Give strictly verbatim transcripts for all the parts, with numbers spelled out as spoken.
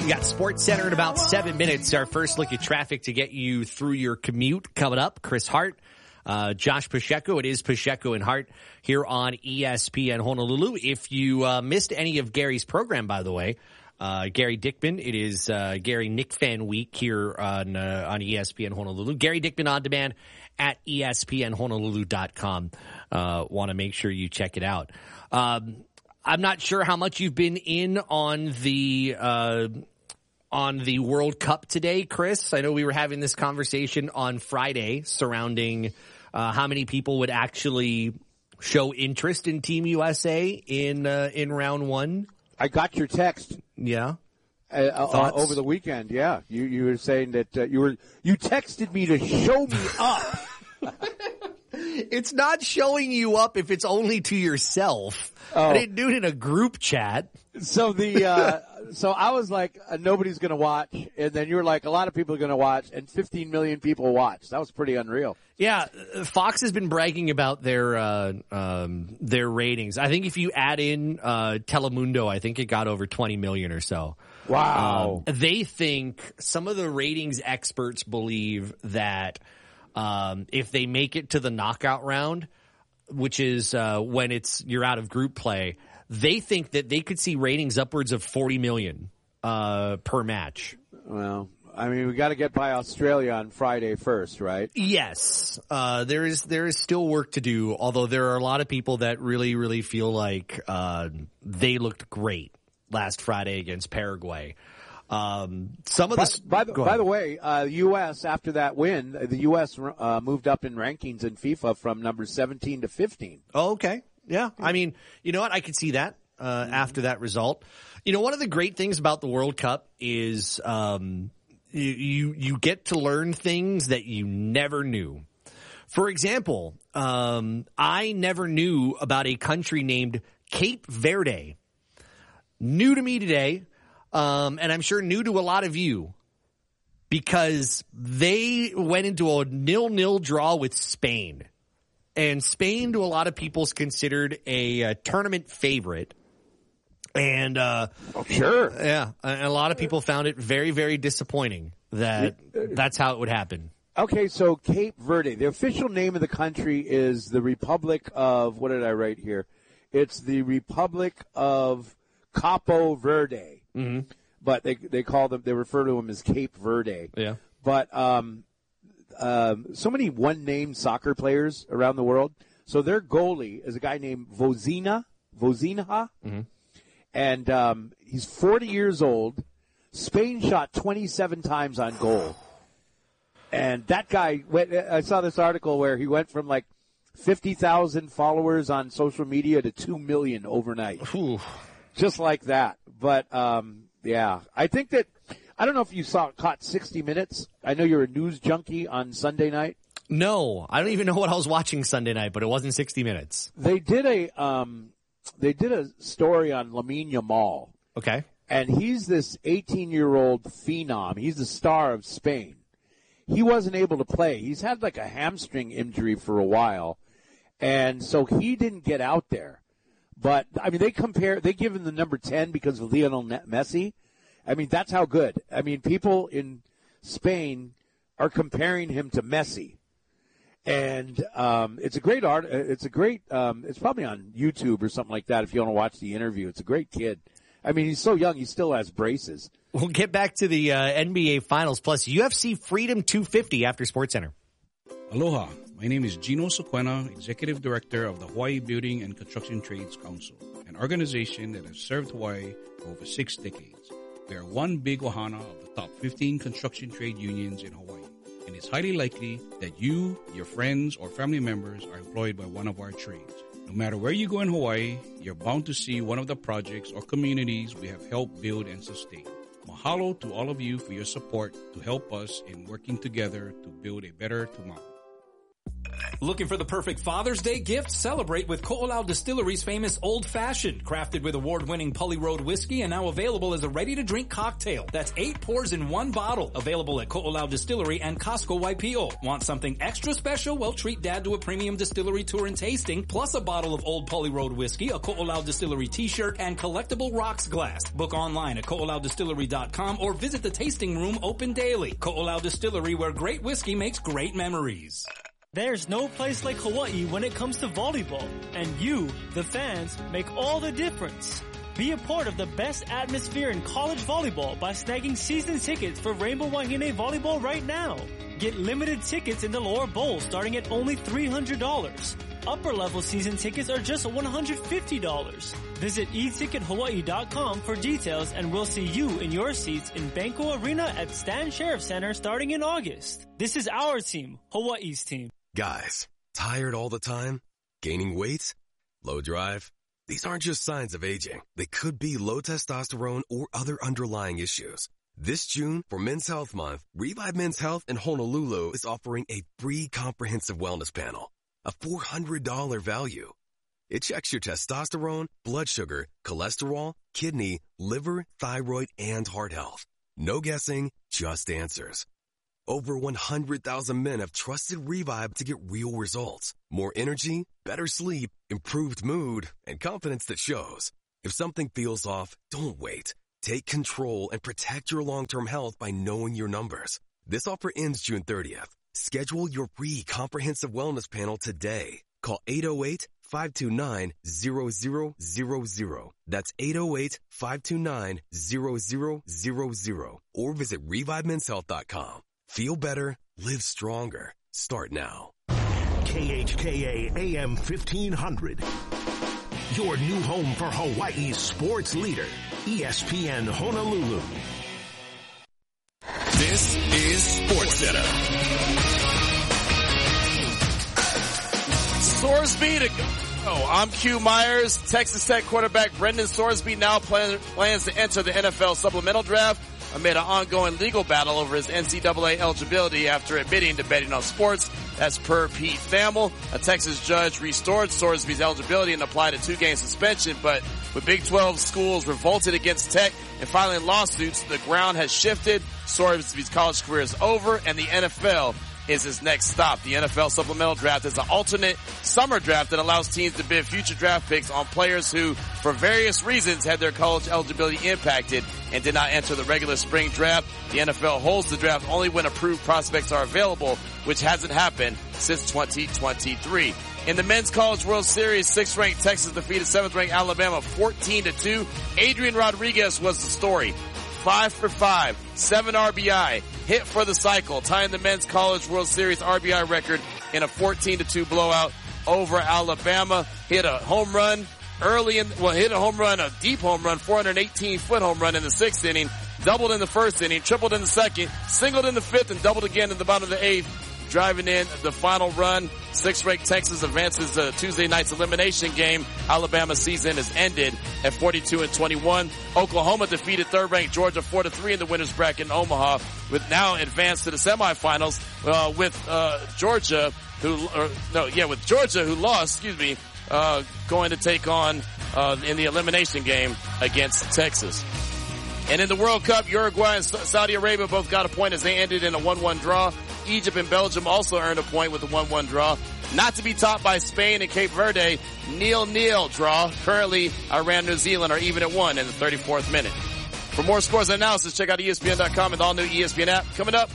We got Sports Center in about seven minutes. Our first look at traffic to get you through your commute coming up. Chris Hart, uh, Josh Pacheco. It is Pacheco and Hart here on E S P N Honolulu. If you uh, missed any of Gary's program, by the way, uh, Gary Dickman, it is uh, Gary Knick Fan Week here on uh, on E S P N Honolulu. Gary Dickman on demand at E S P N Honolulu dot com. Uh, want to make sure you check it out. Um, I'm not sure how much you've been in on the uh, on the World Cup today, Chris. I know we were having this conversation on Friday surrounding uh, how many people would actually show interest in Team U S A in uh, in round one. I got your text. Yeah. Uh, uh, over the weekend, yeah. You you were saying that uh, you were you texted me to show me up. It's not showing you up if it's only to yourself. Oh. I didn't do it in a group chat. So the uh, so I was like, uh, nobody's going to watch, and then you were like, a lot of people are going to watch, and fifteen million people watched. That was pretty unreal. Yeah, Fox has been bragging about their uh, um, their ratings. I think if you add in uh, Telemundo, I think it got over twenty million or so. Wow. Um, they think some of the ratings experts believe that um, if they make it to the knockout round, which is uh, when it's you're out of group play, they think that they could see ratings upwards of forty million uh, per match. Well, I mean, we got to get by Australia on Friday first, right? Yes, uh, there is there is still work to do. Although there are a lot of people that really, really feel like uh, they looked great last Friday against Paraguay. Um, some of by, the by the by the way, uh, U S after that win, the U S uh, moved up in rankings in FIFA from number seventeen to fifteen. Oh, okay. Yeah. I mean, you know what? I could see that, uh, mm-hmm. after that result. You know, one of the great things about the World Cup is, um, you, you, you get to learn things that you never knew. For example, um, I never knew about a country named Cape Verde. New to me today. Um, and I'm sure new to a lot of you, because they went into a nil-nil draw with Spain. And Spain, to a lot of people, is considered a, a tournament favorite. And, uh, oh, sure. Yeah. And a lot of people found it very, very disappointing that that's how it would happen. Okay, so Cape Verde, the official name of the country is the Republic of, what did I write here? It's the Republic of Capo Verde. Mm-hmm. But they they call them, they refer to them as Cape Verde. Yeah. But um, um, so many one-name soccer players around the world. So their goalie is a guy named Vozina, Vozinha, mm-hmm. and um, he's forty years old. Spain shot twenty-seven times on goal. And that guy, went, I saw this article where he went from like fifty thousand followers on social media to two million overnight. Ooh. Just like that. But, um, yeah, I think that, I don't know if you saw, caught sixty minutes. I know you're a news junkie on Sunday night. No, I don't even know what I was watching Sunday night, but it wasn't sixty minutes. They did a, um, they did a story on Lamine Yamal. Okay. And he's this eighteen-year-old phenom. He's the star of Spain. He wasn't able to play. He's had like a hamstring injury for a while. And so he didn't get out there. But, I mean, they compare, they give him the number ten because of Lionel Messi. I mean, that's how good. I mean, people in Spain are comparing him to Messi. And um, it's a great art. It's a great, um, it's probably on YouTube or something like that if you want to watch the interview. It's a great kid. I mean, he's so young, he still has braces. We'll get back to the uh, N B A Finals plus U F C Freedom two fifty after SportsCenter. Aloha. My name is Gino Sequena, Executive Director of the Hawaii Building and Construction Trades Council, an organization that has served Hawaii for over six decades. We are one big ohana of the top fifteen construction trade unions in Hawaii, and it's highly likely that you, your friends, or family members are employed by one of our trades. No matter where you go in Hawaii, you're bound to see one of the projects or communities we have helped build and sustain. Mahalo to all of you for your support to help us in working together to build a better tomorrow. Looking for the perfect Father's Day gift? Celebrate with Ko'olau Distillery's famous Old Fashioned, crafted with award-winning Pully Road whiskey and now available as a ready-to-drink cocktail. That's eight pours in one bottle. Available at Ko'olau Distillery and Costco Waipio. Want something extra special? Well, treat Dad to a premium distillery tour and tasting, plus a bottle of Old Pully Road whiskey, a Ko'olau Distillery t-shirt, and collectible rocks glass. Book online at ko'olau distillery dot com or visit the tasting room open daily. Ko'olau Distillery, where great whiskey makes great memories. There's no place like Hawaii when it comes to volleyball, and you, the fans, make all the difference. Be a part of the best atmosphere in college volleyball by snagging season tickets for Rainbow Wahine Volleyball right now. Get limited tickets in the lower bowl starting at only three hundred dollars. Upper level season tickets are just one hundred fifty dollars. Visit e ticket hawaii dot com for details, and we'll see you in your seats in Banco Arena at Stan Sheriff Center starting in August. This is our team, Hawaii's team. Guys, tired all the time? Gaining weight? Low drive? These aren't just signs of aging. They could be low testosterone or other underlying issues. This June, for Men's Health Month, Revive Men's Health in Honolulu is offering a free comprehensive wellness panel, a four hundred dollars value. It checks your testosterone, blood sugar, cholesterol, kidney, liver, thyroid, and heart health. No guessing, just answers. Over one hundred thousand men have trusted Revive to get real results. More energy, better sleep, improved mood, and confidence that shows. If something feels off, don't wait. Take control and protect your long-term health by knowing your numbers. This offer ends June thirtieth. Schedule your free comprehensive wellness panel today. Call eight oh eight, five two nine, zero zero zero zero. That's eight oh eight, five two nine, zero zero zero zero. Or visit revive men's health dot com. Feel better, live stronger. Start now. K H K A A M fifteen hundred. Your new home for Hawaii's sports leader, E S P N Honolulu. This is SportsCenter. Sorsby to go. Oh, I'm Q Myers. Texas Tech quarterback Brendan Sorsby now plan, plans to enter the N F L supplemental draft amid an ongoing legal battle over his N C double A eligibility after admitting to betting on sports. That's per Pete Thamel. A Texas judge restored Sorsby's eligibility and applied a two-game suspension, but with Big twelve schools revolted against Tech and filing lawsuits, the ground has shifted. Sorsby's college career is over, and the N F L is his next stop. The N F L supplemental draft is an alternate summer draft that allows teams to bid future draft picks on players who, for various reasons, had their college eligibility impacted and did not enter the regular spring draft. The N F L holds the draft only when approved prospects are available, which hasn't happened since twenty twenty-three. In the Men's College World Series, sixth-ranked Texas defeated seventh-ranked Alabama fourteen to two. Adrian Rodriguez was the story. Five for five, seven R B I, hit for the cycle, tying the Men's College World Series R B I record in a fourteen to two blowout over Alabama. Hit a home run early in, well, hit a home run, a deep home run, four hundred eighteen foot home run in the sixth inning, doubled in the first inning, tripled in the second, singled in the fifth, and doubled again in the bottom of the eighth, driving in the final run. Sixth-ranked Texas advances to Tuesday night's elimination game. Alabama's season is ended at forty-two and twenty-one. Oklahoma defeated third-ranked Georgia four to three in the winners bracket in Omaha, with now advanced to the semifinals uh, with uh, Georgia, who or, no, yeah, with Georgia who lost, excuse me, uh, going to take on uh, in the elimination game against Texas. And in the World Cup, Uruguay and Saudi Arabia both got a point as they ended in a one one draw. Egypt and Belgium also earned a point with a one one draw. Not to be topped by Spain and Cape Verde, nil-nil draw. Currently, Iran and New Zealand are even at one in the thirty-fourth minute. For more scores and analysis, check out E S P N dot com and the all-new E S P N app. Coming up,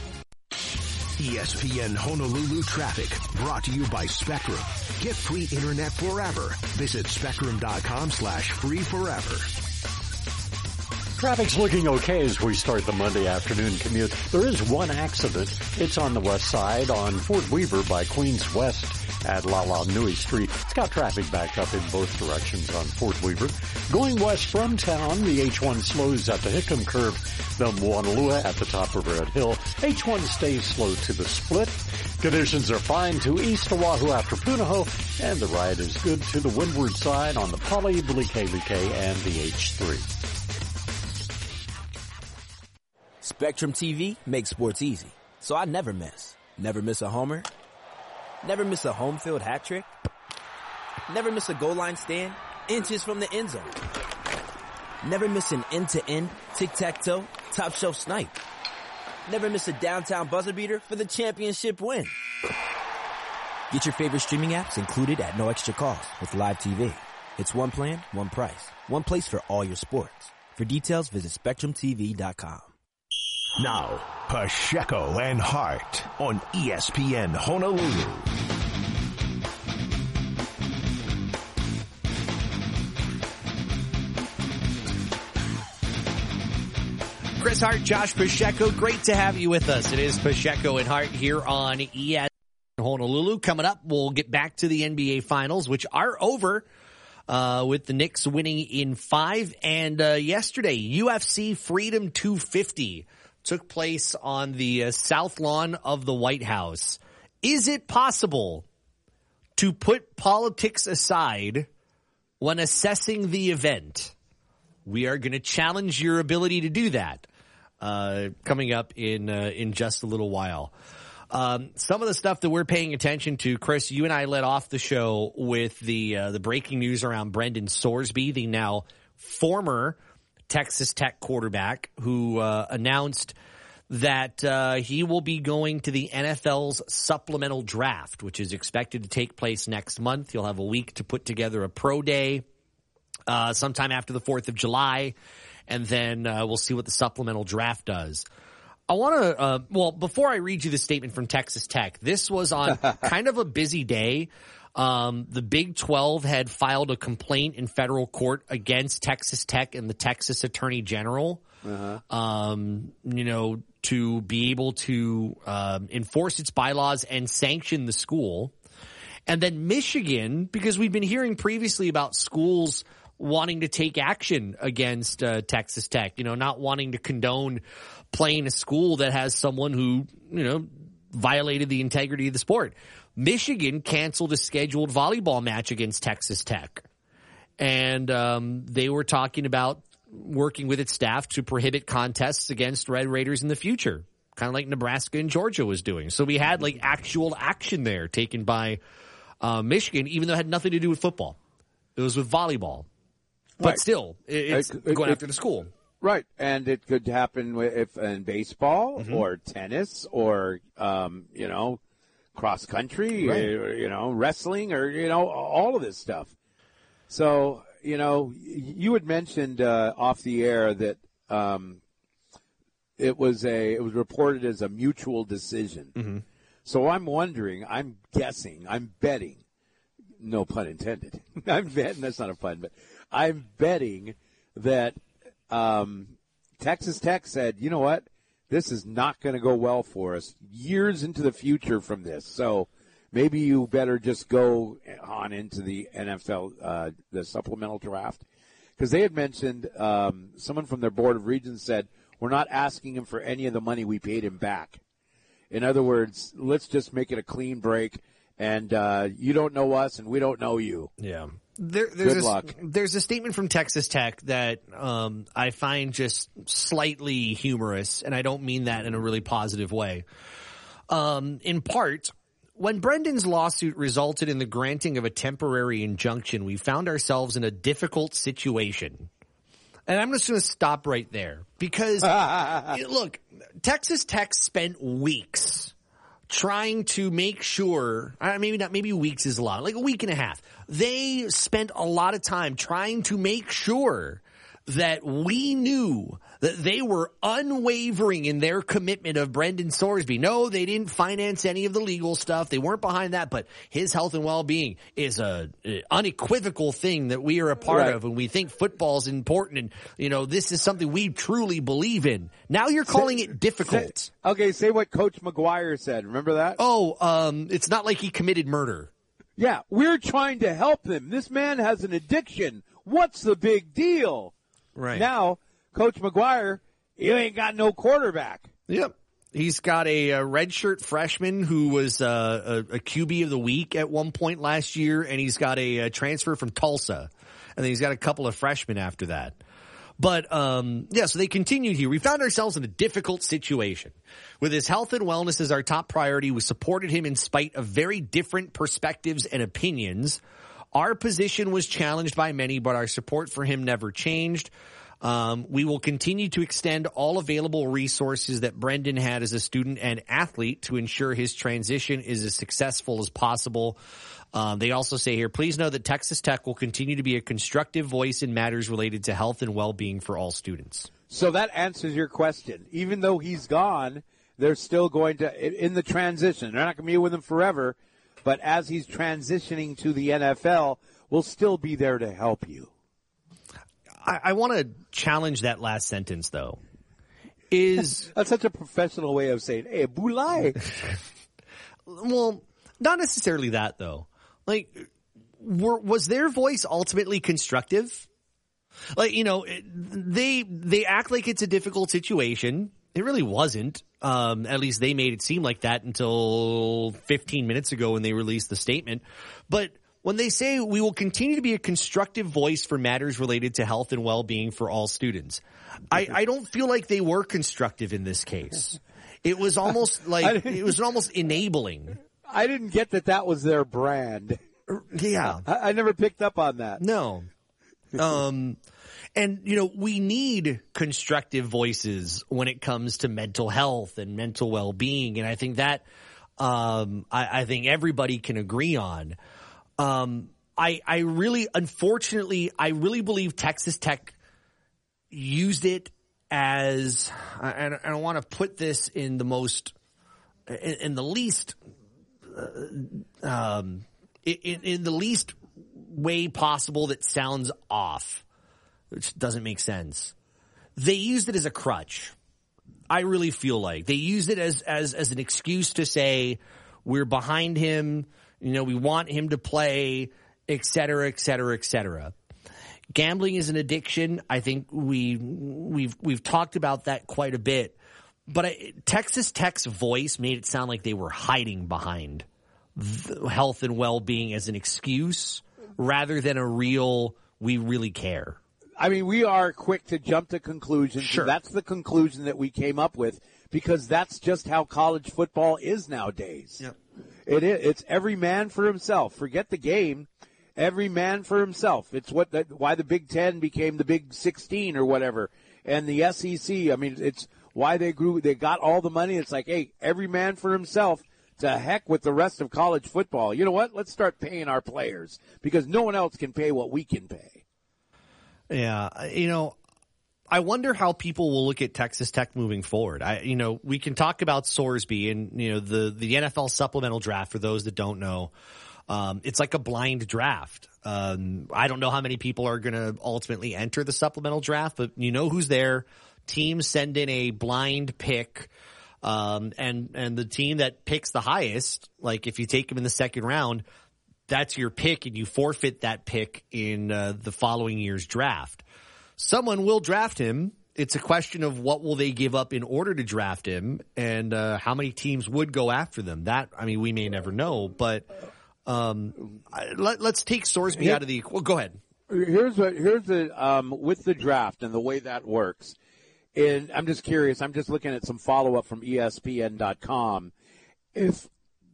E S P N Honolulu Traffic, brought to you by Spectrum. Get free internet forever. Visit spectrum.com slash free forever. Traffic's looking okay as we start the Monday afternoon commute. There is one accident. It's on the west side on Fort Weaver by Queens West at Lala Nui Street. It's got traffic backed up in both directions on Fort Weaver. Going west from town, the H one slows at the Hickam Curve, the Moanalua at the top of Red Hill. H one stays slow to the split. Conditions are fine to east Oahu after Punahou, and the ride is good to the windward side on the Pali, Like and the H three. Spectrum T V makes sports easy, so I never miss. Never miss a homer. Never miss a home field hat trick? Never miss a goal line stand inches from the end zone? Never miss an end-to-end, tic-tac-toe, top-shelf snipe? Never miss a downtown buzzer beater for the championship win? Get your favorite streaming apps included at no extra cost with Live T V. It's one plan, one price, one place for all your sports. For details, visit Spectrum T V dot com. Now, Pacheco and Hart on E S P N Honolulu. Chris Hart, Josh Pacheco, great to have you with us. It is Pacheco and Hart here on E S P N Honolulu. Coming up, we'll get back to the N B A Finals, which are over. Uh, with the Knicks winning in five. And uh, yesterday, U F C Freedom two fifty took place on the uh, south lawn of the White House. Is it possible to put politics aside when assessing the event? We are going to challenge your ability to do that uh, coming up in uh, in just a little while. Um, some of the stuff that we're paying attention to, Chris, you and I led off the show with the uh, the breaking news around Brendan Sorsby, the now former Texas Tech quarterback, who uh, announced that uh, he will be going to the N F L's supplemental draft, which is expected to take place next month. He'll have a week to put together a pro day uh, sometime after the fourth of July, and then uh, we'll see what the supplemental draft does. I want to, uh, well, before I read you the statement from Texas Tech, this was on kind of a busy day. Um, the Big twelve had filed a complaint in federal court against Texas Tech and the Texas Attorney General, uh-huh. um, you know, to be able to um, enforce its bylaws and sanction the school. And then Michigan, because we've been hearing previously about schools wanting to take action against uh, Texas Tech, you know, not wanting to condone playing a school that has someone who, you know, violated the integrity of the sport. Michigan canceled a scheduled volleyball match against Texas Tech. And um, they were talking about working with its staff to prohibit contests against Red Raiders in the future, kind of like Nebraska and Georgia was doing. So we had like actual action there taken by uh, Michigan, even though it had nothing to do with football. It was with volleyball. But right. still, it's it, it, going it, after the school. Right, and it could happen if in baseball mm-hmm. or tennis or um, you know, cross country, right. or, you know, wrestling, or you know, all of this stuff. So you know, you had mentioned uh, off the air that um, it was a it was reported as a mutual decision. Mm-hmm. So I'm wondering, I'm guessing, I'm betting, no pun intended. I'm betting that's not a pun, but I'm betting that. Um, Texas Tech said, you know what, this is not going to go well for us years into the future from this. So maybe you better just go on into the N F L, uh, the supplemental draft. Because they had mentioned, um, someone from their board of regents said, we're not asking him for any of the money we paid him back. In other words, let's just make it a clean break. And uh, you don't know us, and we don't know you. Yeah. There, there's Good a, luck. There's a statement from Texas Tech that um, I find just slightly humorous, and I don't mean that in a really positive way. Um, in part, when Brendan's lawsuit resulted in the granting of a temporary injunction, we found ourselves in a difficult situation. And I'm just going to stop right there because, look, Texas Tech spent weeks trying to make sure, uh, maybe not, maybe weeks is a lot, like a week and a half. They spent a lot of time trying to make sure that we knew that they were unwavering in their commitment of Brendan Sorsby. No, they didn't finance any of the legal stuff. They weren't behind that, but his health and well-being is a, a unequivocal thing that we are a part right. of, and we think football's important, and, you know, this is something we truly believe in. Now you're calling say, it difficult. Say, okay, say what Coach McGuire said. Remember that? Oh, um, it's not like he committed murder. Yeah, we're trying to help him. This man has an addiction. What's the big deal? Right. Now, Coach McGuire, you ain't got no quarterback. Yep. He's got a, a redshirt freshman who was uh, a, a Q B of the week at one point last year, and he's got a, a transfer from Tulsa. And then he's got a couple of freshmen after that. But, um, yeah, so they continued here. We found ourselves in a difficult situation. With his health and wellness as our top priority, we supported him in spite of very different perspectives and opinions. Our position was challenged by many, but our support for him never changed. Um, we will continue to extend all available resources that Brendan had as a student and athlete to ensure his transition is as successful as possible. Um, they also say here, please know that Texas Tech will continue to be a constructive voice in matters related to health and well-being for all students. So that answers your question. Even though he's gone, they're still going to, in the transition, they're not going to be with him forever, but as he's transitioning to the N F L, we'll still be there to help you. I, I want to challenge that last sentence, though. Is That's such a professional way of saying, hey, Bulai. Well, not necessarily that, though. Like, were, was their voice ultimately constructive? Like, you know, they they act like it's a difficult situation. It really wasn't. Um, at least they made it seem like that until fifteen minutes ago when they released the statement. But when they say we will continue to be a constructive voice for matters related to health and well-being for all students, I, I don't feel like they were constructive in this case. It was almost like it was almost enabling. I didn't get that that was their brand. Yeah. I, I never picked up on that. No. Um, and, you know, we need constructive voices when it comes to mental health and mental well-being. And I think that, um, I, I think everybody can agree on. Um, I, I really, unfortunately, I really believe Texas Tech used it as, and I don't want to put this in the most, in, in the least, uh, um, in, in the least way possible that sounds off, which doesn't make sense. They used it as a crutch. I really feel like they used it as, as, as an excuse to say we're behind him. You know, we want him to play, et cetera, et cetera, et cetera. Gambling is an addiction. I think we, we've, we've talked about that quite a bit. But I, Texas Tech's voice made it sound like they were hiding behind health and well-being as an excuse rather than a real, we really care. I mean, we are quick to jump to conclusions. Sure. That's the conclusion that we came up with because that's just how college football is nowadays. Yep. It is. It's every man for himself. Forget the game. Every man for himself. It's what the, why the Big Ten became the Big sixteen or whatever. And the S E C, I mean, it's why they grew, they got all the money. It's like, hey, every man for himself. To heck with the rest of college football. You know what? Let's start paying our players because no one else can pay what we can pay. Yeah. You know, I wonder how people will look at Texas Tech moving forward. I, you know, we can talk about Sorsby and, you know, the, the N F L supplemental draft for those that don't know. Um, it's like a blind draft. Um, I don't know how many people are going to ultimately enter the supplemental draft, but you know who's there. Teams send in a blind pick. Um, and, and the team that picks the highest, like if you take them in the second round, that's your pick and you forfeit that pick in uh, the following year's draft. Someone will draft him. It's a question of what will they give up in order to draft him and uh, how many teams would go after them. That, I mean, we may never know, but um, let, let's take Sorsby out of the, well, go ahead. Here's what, here's the, um, with the draft and the way that works. And I'm just curious. I'm just looking at some follow-up from E S P N dot com. If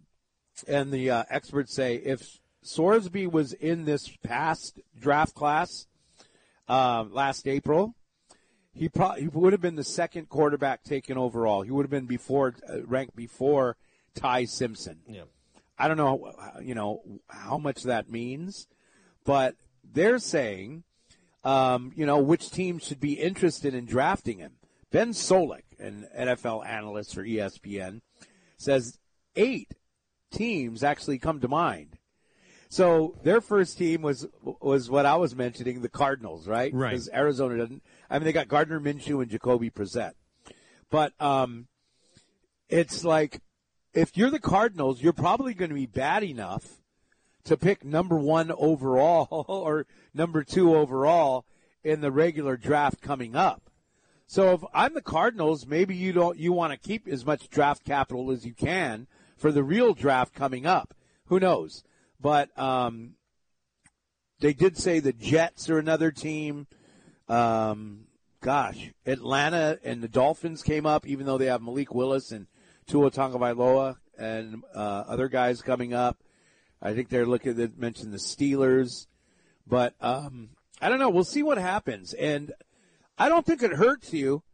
and the uh, experts say if Sorsby was in this past draft class uh, last April, he probably he would have been the second quarterback taken overall. He would have been before uh, ranked before Ty Simpson. Yeah. I don't know, you know, how much that means, but they're saying. Um, you know, which team should be interested in drafting him. Ben Solik, an N F L analyst for E S P N, says eight teams actually come to mind. So their first team was was what I was mentioning, the Cardinals, right? Right. Because Arizona doesn't. I mean, they got Gardner Minshew and Jacoby Brissett. But um, it's like if you're the Cardinals, you're probably going to be bad enough to pick number one overall or number two overall in the regular draft coming up. So if I'm the Cardinals, maybe you don't you want to keep as much draft capital as you can for the real draft coming up. Who knows? But um, they did say the Jets are another team. Um, gosh, Atlanta and the Dolphins came up, even though they have Malik Willis and Tua Tagovailoa and uh, other guys coming up. I think they're looking to mention the Steelers. But um, I don't know. We'll see what happens. And I don't think it hurts you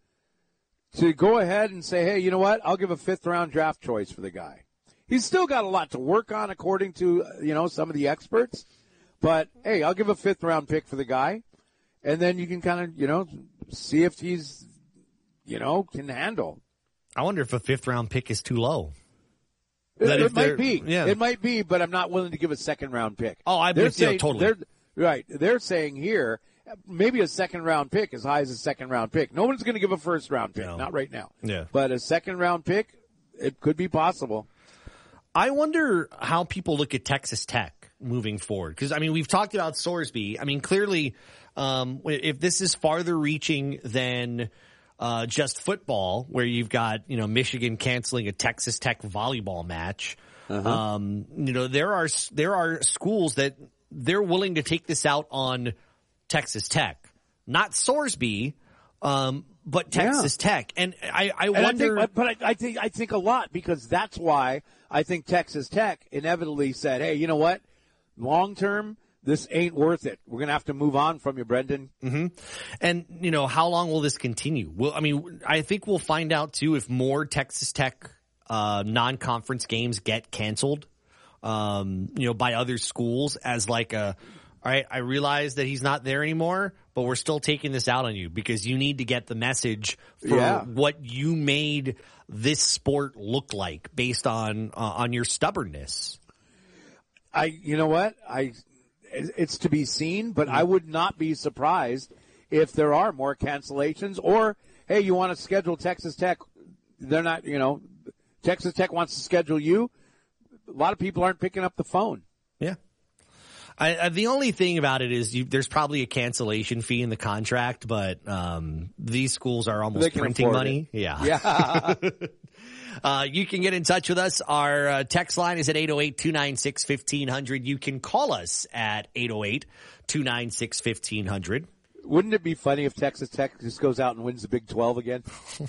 to go ahead and say, hey, you know what? I'll give a fifth-round draft choice for the guy. He's still got a lot to work on, according to, you know, some of the experts. But, hey, I'll give a fifth-round pick for the guy. And then you can kind of, you know, see if he's, you know, can handle. I wonder if a fifth-round pick is too low. It, it might be. Yeah. It might be, but I'm not willing to give a second-round pick. Oh, I'm they're with saying, you, totally. They're, right. They're saying here, maybe a second-round pick, as high as a second-round pick. No one's going to give a first-round pick, no. Not right now. Yeah. But a second-round pick, it could be possible. I wonder how people look at Texas Tech moving forward. Because, I mean, we've talked about Sorsby. I mean, clearly, um, if this is farther reaching than uh, just football, where you've got, you know, Michigan canceling a Texas Tech volleyball match, uh-huh. um, you know, there are there are schools that they're willing to take this out on Texas Tech. Not Sorsby, um, but Texas yeah. Tech. And I, I and wonder. I think, but I, I think I think a lot, because that's why I think Texas Tech inevitably said, hey, you know what? Long term, this ain't worth it. We're going to have to move on from you, Brendan. Mm-hmm. And, you know, how long will this continue? Well, I mean, I think we'll find out, too, if more Texas Tech uh, non-conference games get canceled, um, you know, by other schools as like a, all right, I realize that he's not there anymore, but we're still taking this out on you because you need to get the message for yeah. what you made this sport look like based on uh, on your stubbornness. I, you know what? I, it's to be seen, but I would not be surprised if there are more cancellations. Or, hey, you want to schedule Texas Tech? They're not, you know, Texas Tech wants to schedule you. A lot of people aren't picking up the phone. Yeah. I, I, the only thing about it is you, there's probably a cancellation fee in the contract, but um, these schools are almost printing money. It. Yeah. Yeah. uh, you can get in touch with us. Our uh, text line is at eight oh eight, two nine six, fifteen hundred. You can call us at eight oh eight, two nine six, fifteen hundred. Wouldn't it be funny if Texas Tech just goes out and wins the Big twelve again?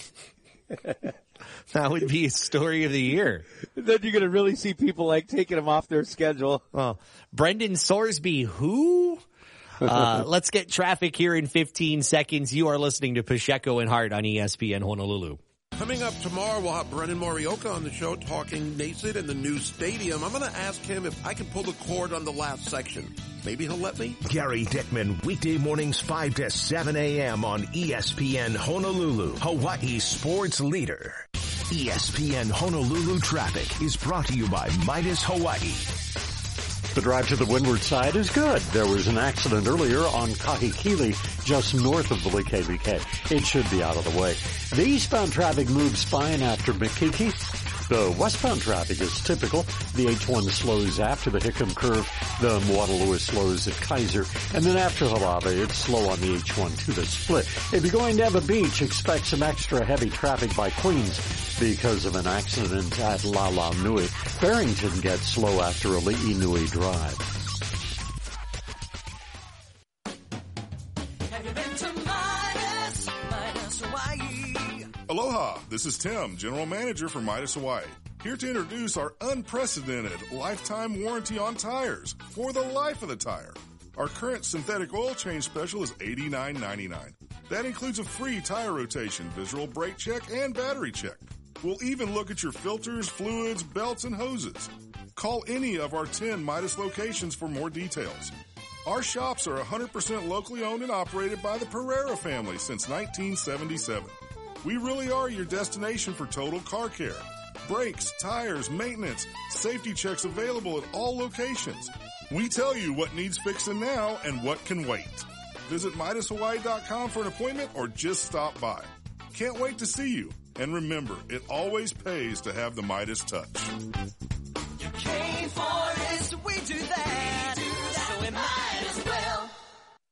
That would be a story of the year. Then you're going to really see people like taking them off their schedule. Well, Brendan Sorsby, who? Uh, let's get traffic here in fifteen seconds. You are listening to Pacheco and Hart on E S P N Honolulu. Coming up tomorrow, we'll have Brennan Morioka on the show talking Nascent and the new stadium. I'm going to ask him if I can pull the cord on the last section. Maybe he'll let me. Gary Dickman, weekday mornings five to seven a.m. on E S P N Honolulu, Hawaii's sports leader. E S P N Honolulu Traffic is brought to you by Midas Hawaii. The drive to the windward side is good. There was an accident earlier on Kahikili, just north of the L K V K. It should be out of the way. The eastbound traffic moves fine after Makiki. The westbound traffic is typical. The H one slows after the Hickam curve. The Moana-Lewis slows at Kaiser. And then after Halava, it's slow on the H one to the split. If you're going to Ewa Beach, expect some extra heavy traffic by Queens because of an accident at Lala Nui. Barrington gets slow after Ali'i Nui Drive. Have you been to Midas? Midas Hawaii. Aloha, this is Tim, General Manager for Midas Hawaii. Here to introduce our unprecedented lifetime warranty on tires for the life of the tire. Our current synthetic oil change special is eighty-nine ninety-nine. That includes a free tire rotation, visual brake check, and battery check. We'll even look at your filters, fluids, belts, and hoses. Call any of our ten Midas locations for more details. Our shops are one hundred percent locally owned and operated by the Pereira family since nineteen seventy-seven. We really are your destination for total car care. Brakes, tires, maintenance, safety checks available at all locations. We tell you what needs fixing now and what can wait. Visit Midas Hawaii dot com for an appointment or just stop by. Can't wait to see you. And remember, it always pays to have the Midas touch. You came for this, we do that. We do that. So we might as well.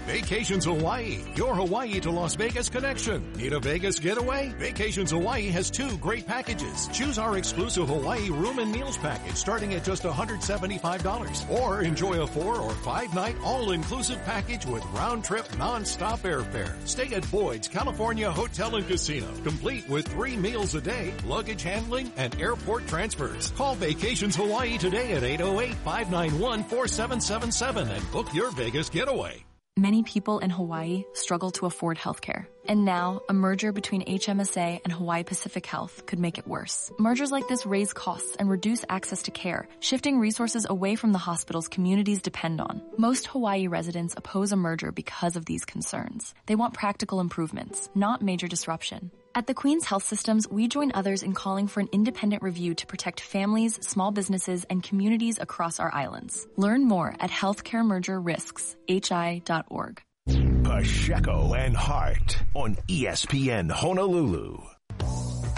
Vacations Hawaii, your Hawaii to Las Vegas connection. Need a Vegas getaway? Vacations Hawaii has two great packages. Choose our exclusive Hawaii room and meals package starting at just one hundred seventy-five dollars. Or enjoy a four or five night all-inclusive package with round-trip non-stop airfare. Stay at Boyd's California Hotel and Casino, complete with three meals a day, luggage handling, and airport transfers. Call Vacations Hawaii today at eight oh eight, five nine one, four seven seven seven and book your Vegas getaway. Many people in Hawaii struggle to afford healthcare. And now, a merger between H M S A and Hawaii Pacific Health could make it worse. Mergers like this raise costs and reduce access to care, shifting resources away from the hospitals communities depend on. Most Hawaii residents oppose a merger because of these concerns. They want practical improvements, not major disruption. At the Queen's Health Systems, we join others in calling for an independent review to protect families, small businesses, and communities across our islands. Learn more at healthcare merger risks h i dot org. Pacheco and Hart on E S P N Honolulu.